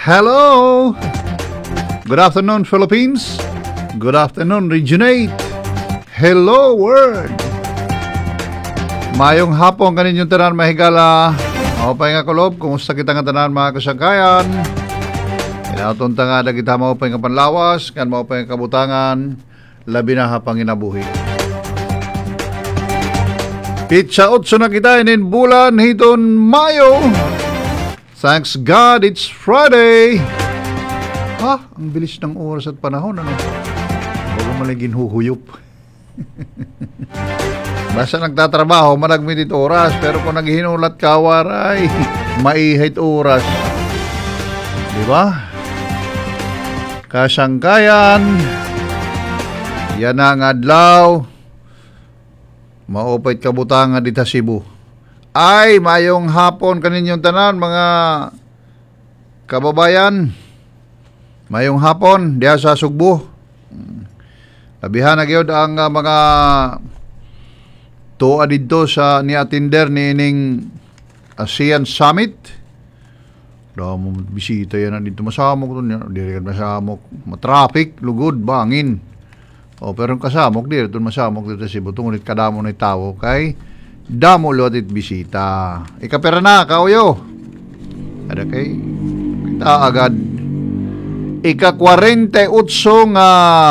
Hello! Good afternoon, Philippines. Good afternoon, Region 8. Hello, world! Mayong hapon kaninyong tanan mahigala. Ako pa nga kulob, kumusta kita nga tanan mga kasangkayan? Inatunta nga na kita mo pa nga panlawas, kan mo pa nga kabutangan, labi na hapang inabuhi. Pitsa 8 na kita inin bulan hiton Mayo. Thanks God, it's Friday. Ang bilis ng oras at panahon, ano? Bago maligin huhuyop. Basta nagtatrabaho, managmitit oras. Pero kung naghinulat ka, waray, maihit oras. Diba? Kasangkayan, yan ang adlaw. Maupait kabutangan dito Cebu. Ay, mayong hapon kaninyong tanan, mga kababayan. Mayong hapon, diya sa Sugbo. Labihan na gyud ang mga tuwa dito sa ni-attender ni ining ASEAN Summit. Damo bisita yan na dito, masamok doon. Diri kan masamok, matraffic, lugod, bangin. Pero kasamok dito, masamok dito sa Cebu. Tungunit kadamo na tao kay damo lotit bisita. Ikapera na, kauyo. Ada kay kita agad. Ika-48 nga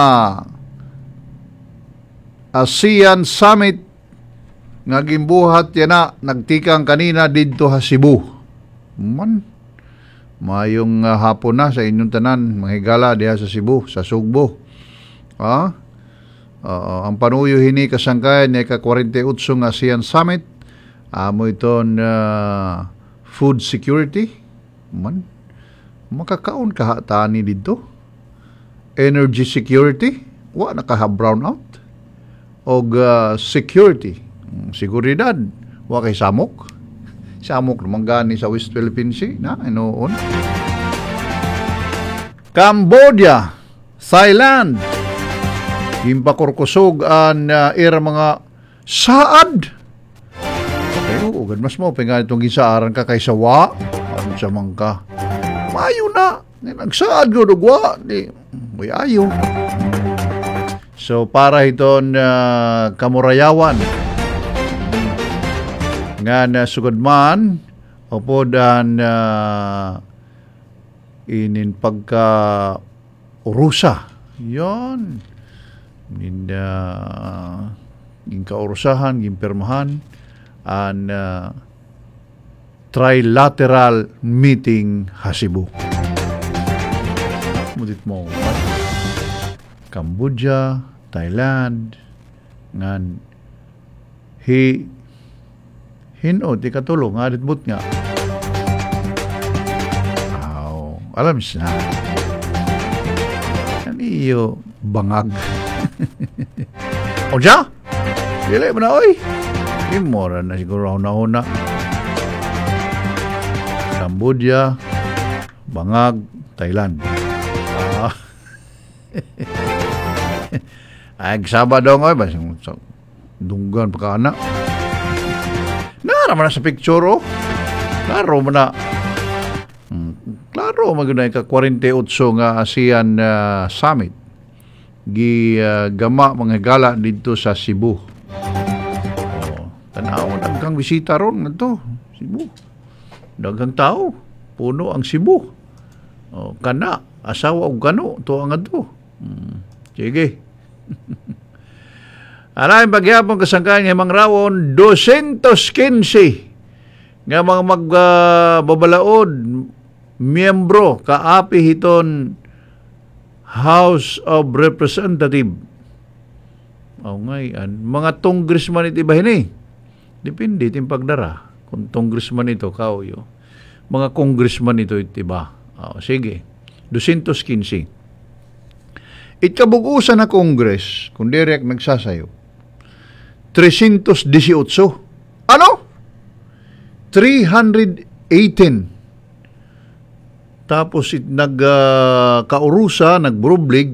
ASEAN Summit nga gimbuhat yan na nagtikang kanina dito sa Cebu. Mayong hapon na sa inyong tanan, mahigala diha sa Cebu, sa Sugbo. Ang panuyo hini kasangkayan ni ika-48 nga ASEAN Summit. Amo iton food security. Makakaon kahatani dito. Energy security. Wa nakaha-brown out. Og security. Seguridad. Wa kay samok. Samok naman gani sa West Philippine Sea. Inoon. Cambodia. Thailand. Gimpakurkusog ang mga saad. Okay, ugad mas mo pingan itong gisaaran ka kay sawa. Ano sa mangka? Mayo na. Nagsaad ko dugwa. May ayo. So para iton kamurayawan nga na sugadman opo dan inin pagka urusa. Yon. Ginkaurusahan, gimpirmahan an trilateral meeting sa Cebu. Mutit mo Cambodia, Thailand ngan hinod ikatulong nga ditbut nga alam siya iyo bangag. O siya? Dili mo na, oy. Imora na siguro na. Cambodia, bangag, Thailand. Ay, Sabado nga, dunggan pa ka na. Naman na sa picture, oh. Klaro mo na. Klaro, maganda ka 48 nga ASEAN Summit. Gama mga gala dito sa Cebu. Tanaw, daghang bisita ron ngadto Cebu. Daghang tao, puno ang Cebu. Kana, asawa og kano to ang adto. Sige. Alay pagyapon kasangkayan nga mangrawon 215 nga mga magbabalaod miyembro kaapi hiton House of Representative. Ngayon, mga congressman iti bahin depende iting pagdara. Kung congressman ito, kauyo. Mga congressman ito itiba. Sige. 215. Itkabugusan na Congress, kung direct nagsasayo, 318. Ano? 318. Tapos nagkaurusa, nagbrublig,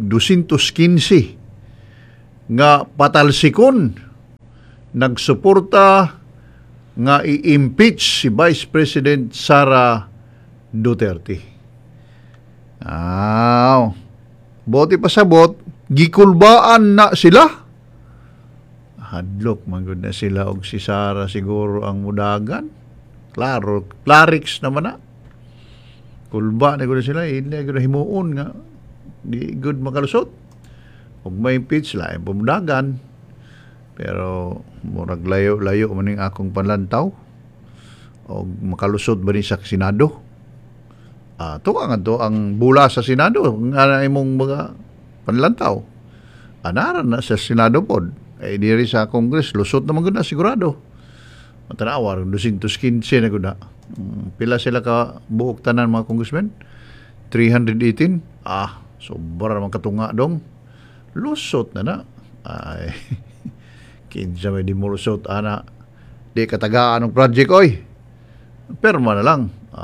215. Nga patalsikon, nagsuporta nga i-impeach si Vice President Sara Duterte. Buti pa sabot, gikulbaan na sila. Hadlok, magod na sila og si Sara siguro ang mudagan. Klaro, Clarix naman na. Kulba na gud sila, hindi gud himuon nga. Di good makalusot. Og may pitch lain pumudagan. Pero murag layo-layo man ning akong panlantaw. Og makalusot ba ni sa Senado? Tuwa nga to ang bula sa Senado nga imong mga panlantaw. Anaran na sa Senado pod. Diri sa Congress lusot naman gud na sigurado. Matanawa 215 na gud na. Pila sila ka buok tanan mga congressmen? 318. Sobra naman katunga dong. Lusot na na. Ay, kinsa may di mo lusot ana. Di katagaan ng project oy. Perma na lang.